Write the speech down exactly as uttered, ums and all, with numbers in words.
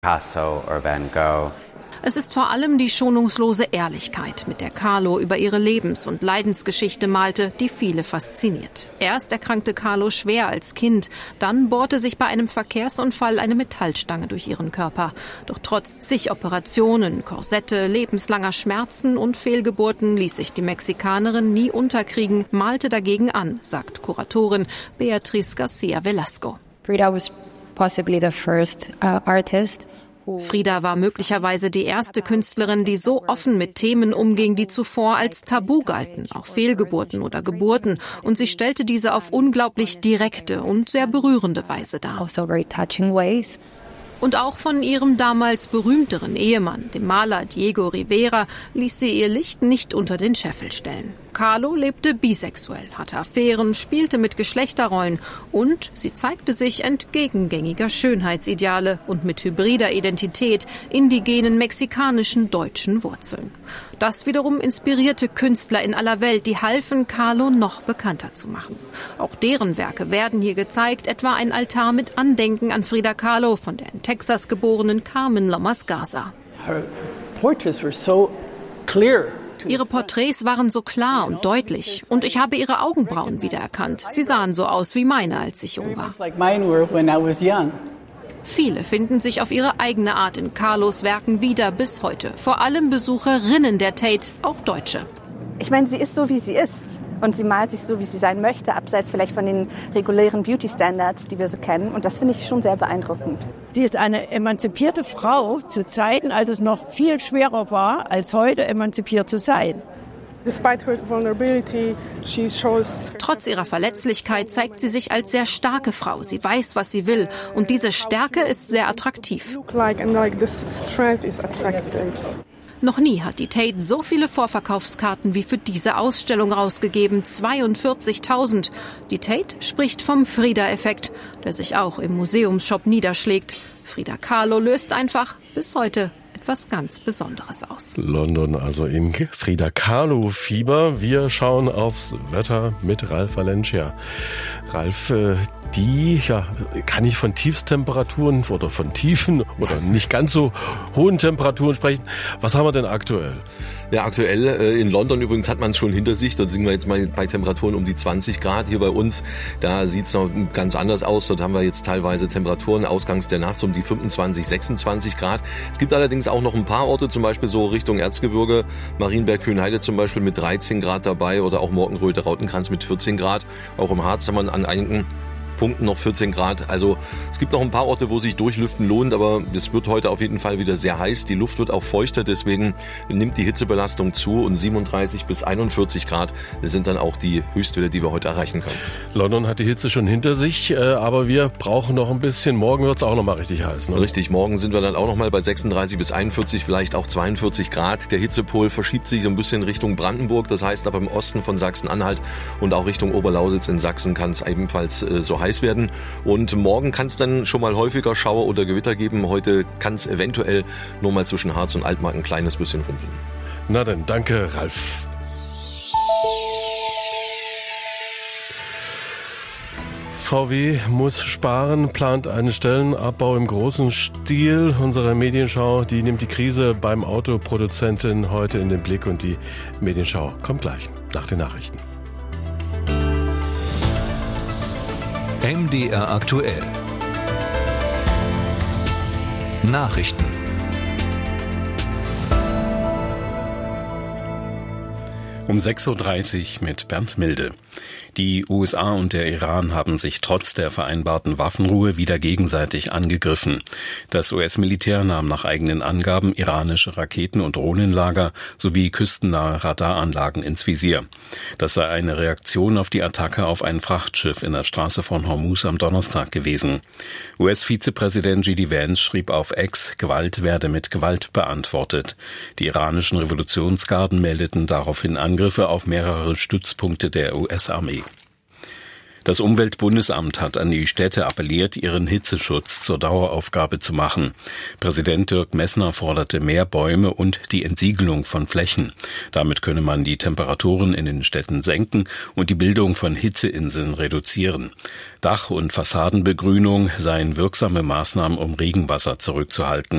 Picasso or Van Gogh. Es ist vor allem die schonungslose Ehrlichkeit, mit der Kahlo über ihre Lebens- und Leidensgeschichte malte, die viele fasziniert. Erst erkrankte Kahlo schwer als Kind, dann bohrte sich bei einem Verkehrsunfall eine Metallstange durch ihren Körper. Doch trotz zig Operationen, Korsette, lebenslanger Schmerzen und Fehlgeburten ließ sich die Mexikanerin nie unterkriegen, malte dagegen an, sagt Kuratorin Beatriz Garcia Velasco. Frida was possibly the first uh, artist. Frida war möglicherweise die erste Künstlerin, die so offen mit Themen umging, die zuvor als Tabu galten, auch Fehlgeburten oder Geburten. Und sie stellte diese auf unglaublich direkte und sehr berührende Weise dar. Also very touching ways. Und auch von ihrem damals berühmteren Ehemann, dem Maler Diego Rivera, ließ sie ihr Licht nicht unter den Scheffel stellen. Kahlo lebte bisexuell, hatte Affären, spielte mit Geschlechterrollen und sie zeigte sich entgegen gängiger Schönheitsideale und mit hybrider Identität, indigenen mexikanischen deutschen Wurzeln. Das wiederum inspirierte Künstler in aller Welt, die halfen, Kahlo noch bekannter zu machen. Auch deren Werke werden hier gezeigt, etwa ein Altar mit Andenken an Frida Kahlo von der in Texas geborenen Carmen Lomas Garza. Her portraits were so clear. Ihre Porträts waren so klar und deutlich und ich habe ihre Augenbrauen wiedererkannt. Sie sahen so aus wie meine, als ich jung war. Viele finden sich auf ihre eigene Art in Kahlos Werken wieder bis heute. Vor allem Besucherinnen der Tate, auch Deutsche. Ich meine, sie ist so, wie sie ist. Und sie malt sich so, wie sie sein möchte, abseits vielleicht von den regulären Beauty-Standards, die wir so kennen. Und das finde ich schon sehr beeindruckend. Sie ist eine emanzipierte Frau zu Zeiten, als es noch viel schwerer war, als heute emanzipiert zu sein. Trotz ihrer Verletzlichkeit zeigt sie sich als sehr starke Frau. Sie weiß, was sie will. Und diese Stärke ist sehr attraktiv. Noch nie hat die Tate so viele Vorverkaufskarten wie für diese Ausstellung rausgegeben, zweiundvierzigtausend. Die Tate spricht vom Frida-Effekt, der sich auch im Museumsshop niederschlägt. Frida Kahlo löst einfach bis heute etwas ganz Besonderes aus. London also im Frida Kahlo-Fieber. Wir schauen aufs Wetter mit Ralf Valencia. Ralf, äh, die, ja, kann ich von Tiefstemperaturen oder von tiefen oder nicht ganz so hohen Temperaturen sprechen. Was haben wir denn aktuell? Ja, aktuell äh, in London übrigens hat man es schon hinter sich. Dort sind wir jetzt mal bei Temperaturen um die zwanzig Grad. Hier bei uns, da sieht es noch ganz anders aus. Dort haben wir jetzt teilweise Temperaturen ausgangs der Nacht um die fünfundzwanzig, sechsundzwanzig Grad. Es gibt allerdings auch noch ein paar Orte, zum Beispiel so Richtung Erzgebirge, Marienberg, Kühnheide zum Beispiel mit dreizehn Grad dabei oder auch Morgenröte, Rautenkranz mit vierzehn Grad. Auch im Harz haben wir an einigen Punkten noch vierzehn Grad. Also es gibt noch ein paar Orte, wo sich Durchlüften lohnt, aber es wird heute auf jeden Fall wieder sehr heiß. Die Luft wird auch feuchter, deswegen nimmt die Hitzebelastung zu und siebenunddreißig bis einundvierzig Grad sind dann auch die Höchstwerte, die wir heute erreichen können. London hat die Hitze schon hinter sich, aber wir brauchen noch ein bisschen. Morgen wird es auch noch mal richtig heiß, ne? Richtig, morgen sind wir dann auch noch mal bei sechsunddreißig bis einundvierzig, vielleicht auch zweiundvierzig Grad. Der Hitzepol verschiebt sich so ein bisschen Richtung Brandenburg, das heißt aber im Osten von Sachsen-Anhalt und auch Richtung Oberlausitz in Sachsen kann es ebenfalls äh, so heiß werden. Und morgen kann es dann schon mal häufiger Schauer oder Gewitter geben. Heute kann es eventuell nur mal zwischen Harz und Altmark ein kleines bisschen rumpeln. Na dann, danke Ralf. V W muss sparen, plant einen Stellenabbau im großen Stil. Unsere Medienschau, die nimmt die Krise beim Autoproduzenten heute in den Blick und die Medienschau kommt gleich nach den Nachrichten. M D R aktuell. Nachrichten. Um sechs Uhr dreißig mit Bernd Milde. Die U S A und der Iran haben sich trotz der vereinbarten Waffenruhe wieder gegenseitig angegriffen. Das U S-Militär nahm nach eigenen Angaben iranische Raketen- und Drohnenlager sowie küstennahe Radaranlagen ins Visier. Das sei eine Reaktion auf die Attacke auf ein Frachtschiff in der Straße von Hormuz am Donnerstag gewesen. U S-Vizepräsident J D Vance schrieb auf X, Gewalt werde mit Gewalt beantwortet. Die iranischen Revolutionsgarden meldeten daraufhin Angriffe auf mehrere Stützpunkte der U S-Armee. Das Umweltbundesamt hat an die Städte appelliert, ihren Hitzeschutz zur Daueraufgabe zu machen. Präsident Dirk Messner forderte mehr Bäume und die Entsiegelung von Flächen. Damit könne man die Temperaturen in den Städten senken und die Bildung von Hitzeinseln reduzieren. Dach- und Fassadenbegrünung seien wirksame Maßnahmen, um Regenwasser zurückzuhalten.